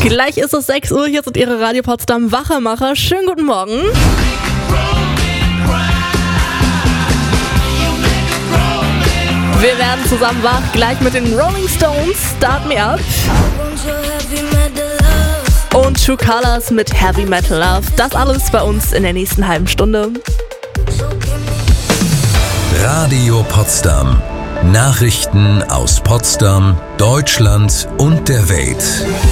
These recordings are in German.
Gleich ist es 6 Uhr, hier sind Ihre Radio Potsdam Wachermacher. Schönen guten Morgen. Wir werden zusammen wach, gleich mit den Rolling Stones, Start Me Up. Und True Colors mit Heavy Metal Love. Das alles bei uns in der nächsten halben Stunde. Radio Potsdam. Nachrichten aus Potsdam, Deutschland und der Welt.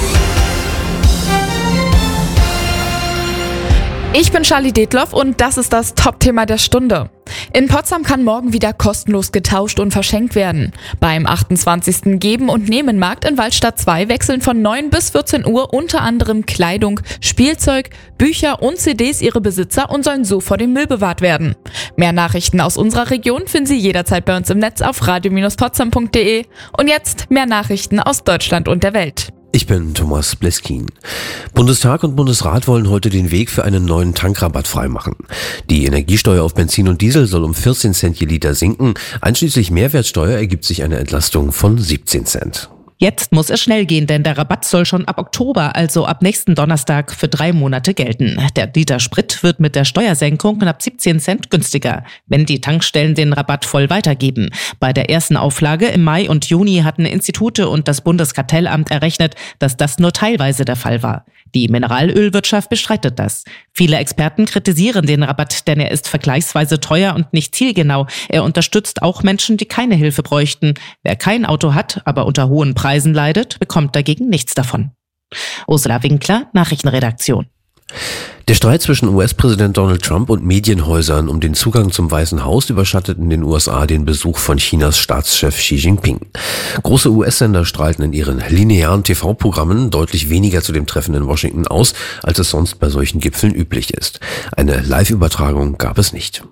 Ich bin Charlie Detloff und das ist das Top-Thema der Stunde. In Potsdam kann morgen wieder kostenlos getauscht und verschenkt werden. Beim 28. Geben- und Nehmen-Markt in Waldstadt 2 wechseln von 9 bis 14 Uhr unter anderem Kleidung, Spielzeug, Bücher und CDs ihre Besitzer und sollen so vor dem Müll bewahrt werden. Mehr Nachrichten aus unserer Region finden Sie jederzeit bei uns im Netz auf radio-potsdam.de. Und jetzt mehr Nachrichten aus Deutschland und der Welt. Ich bin Thomas Bleskin. Bundestag und Bundesrat wollen heute den Weg für einen neuen Tankrabatt freimachen. Die Energiesteuer auf Benzin und Diesel soll um 14 Cent je Liter sinken. Einschließlich Mehrwertsteuer ergibt sich eine Entlastung von 17 Cent. Jetzt muss es schnell gehen, denn der Rabatt soll schon ab Oktober, also ab nächsten Donnerstag, für 3 Monate gelten. Der Liter Sprit wird mit der Steuersenkung knapp 17 Cent günstiger, wenn die Tankstellen den Rabatt voll weitergeben. Bei der ersten Auflage im Mai und Juni hatten Institute und das Bundeskartellamt errechnet, dass das nur teilweise der Fall war. Die Mineralölwirtschaft bestreitet das. Viele Experten kritisieren den Rabatt, denn er ist vergleichsweise teuer und nicht zielgenau. Er unterstützt auch Menschen, die keine Hilfe bräuchten. Wer kein Auto hat, aber unter hohen Preisen leidet, bekommt dagegen nichts davon. Ursula Winkler, Nachrichtenredaktion. Der Streit zwischen US-Präsident Donald Trump und Medienhäusern um den Zugang zum Weißen Haus überschattet in den USA den Besuch von Chinas Staatschef Xi Jinping. Große US-Sender strahlten in ihren linearen TV-Programmen deutlich weniger zu dem Treffen in Washington aus, als es sonst bei solchen Gipfeln üblich ist. Eine Live-Übertragung gab es nicht.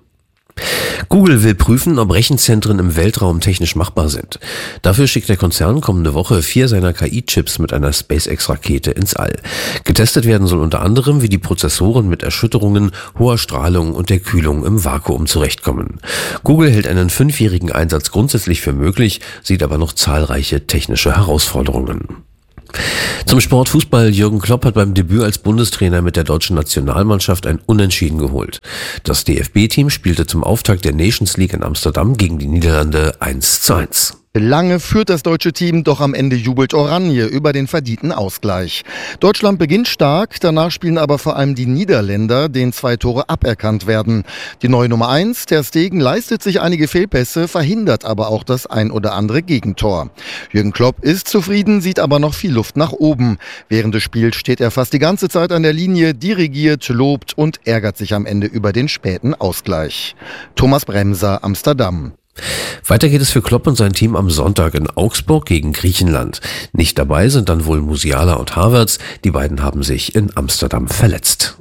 Google will prüfen, ob Rechenzentren im Weltraum technisch machbar sind. Dafür schickt der Konzern kommende Woche 4 seiner KI-Chips mit einer SpaceX-Rakete ins All. Getestet werden soll unter anderem, wie die Prozessoren mit Erschütterungen, hoher Strahlung und der Kühlung im Vakuum zurechtkommen. Google hält einen 5-jährigen Einsatz grundsätzlich für möglich, sieht aber noch zahlreiche technische Herausforderungen. Zum Sport Fußball. Jürgen Klopp hat beim Debüt als Bundestrainer mit der deutschen Nationalmannschaft ein Unentschieden geholt. Das DFB-Team spielte zum Auftakt der Nations League in Amsterdam gegen die Niederlande 1:1. Lange führt das deutsche Team, doch am Ende jubelt Oranje über den verdienten Ausgleich. Deutschland beginnt stark, danach spielen aber vor allem die Niederländer, denen 2 Tore aberkannt werden. Die neue Nummer 1, Ter Stegen, leistet sich einige Fehlpässe, verhindert aber auch das ein oder andere Gegentor. Jürgen Klopp ist zufrieden, sieht aber noch viel Luft nach oben. Während des Spiels steht er fast die ganze Zeit an der Linie, dirigiert, lobt und ärgert sich am Ende über den späten Ausgleich. Thomas Bremser, Amsterdam. Weiter geht es für Klopp und sein Team am Sonntag in Augsburg gegen Griechenland. Nicht dabei sind dann wohl Musiala und Havertz. Die beiden haben sich in Amsterdam verletzt.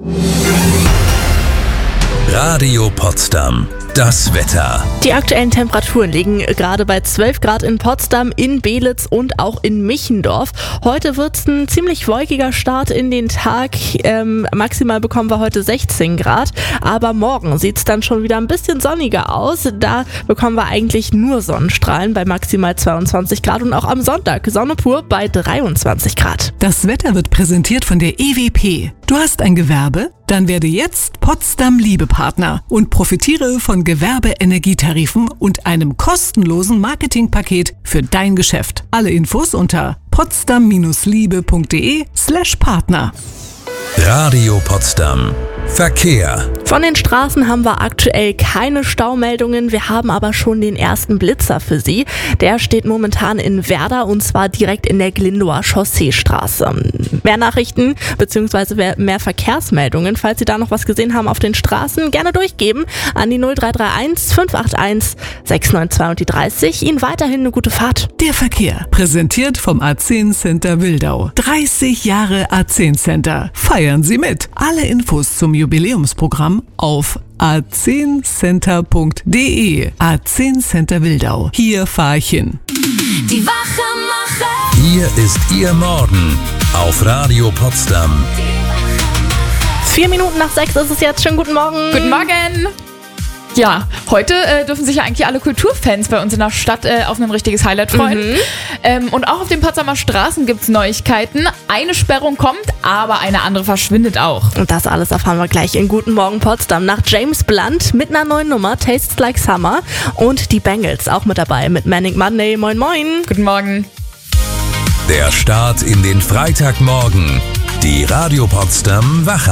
Radio Potsdam. Das Wetter. Die aktuellen Temperaturen liegen gerade bei 12 Grad in Potsdam, in Belitz und auch in Michendorf. Heute wird es ein ziemlich wolkiger Start in den Tag. Maximal bekommen wir heute 16 Grad. Aber morgen sieht es dann schon wieder ein bisschen sonniger aus. Da bekommen wir eigentlich nur Sonnenstrahlen bei maximal 22 Grad. Und auch am Sonntag Sonne pur bei 23 Grad. Das Wetter wird präsentiert von der EWP. Du hast ein Gewerbe? Dann werde jetzt Potsdam Liebepartner und profitiere von Gewerbe-Energietarifen und einem kostenlosen Marketingpaket für dein Geschäft. Alle Infos unter potsdam-liebe.de/Partner. Radio Potsdam. Verkehr. Von den Straßen haben wir aktuell keine Staumeldungen. Wir haben aber schon den ersten Blitzer für Sie. Der steht momentan in Werder und zwar direkt in der Glindower Chausseestraße. Mehr Nachrichten bzw. mehr Verkehrsmeldungen, falls Sie da noch was gesehen haben auf den Straßen, gerne durchgeben an die 0331 581 692 und die 30. Ihnen weiterhin eine gute Fahrt. Der Verkehr, präsentiert vom A10 Center Wildau. 30 Jahre A10 Center. Feiern Sie mit. Alle Infos zum Jubiläumsprogramm auf a10center.de. A10 Center Wildau. Hier fahr ich hin. Die Wachermacher. Hier ist Ihr Morgen auf Radio Potsdam. 4 Minuten nach 6 ist es jetzt. Schönen guten Morgen. Guten Morgen. Ja, heute dürfen sich ja eigentlich alle Kulturfans bei uns in der Stadt auf ein richtiges Highlight freuen. Und auch auf den Potsdamer Straßen gibt es Neuigkeiten. Eine Sperrung kommt, aber eine andere verschwindet auch. Und das alles erfahren wir gleich in Guten Morgen Potsdam nach James Blunt mit einer neuen Nummer, Tastes Like Summer. Und die Bengals auch mit dabei mit Manic Monday. Moin, moin. Guten Morgen. Der Start in den Freitagmorgen. Die Radio Potsdam Wache.